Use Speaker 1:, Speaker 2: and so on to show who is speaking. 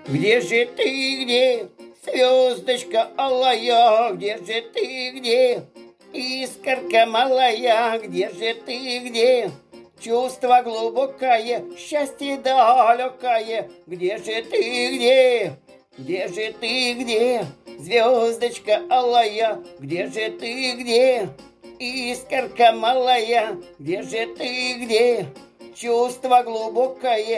Speaker 1: Где же ты, где, звездочка алая, где же ты, где, искорка малая, где же ты, где, чувство глубокое, счастье далекое, где же ты, где же ты, где, звездочка алая, где же ты, где, искорка малая, где же ты, где, чувство глубокое,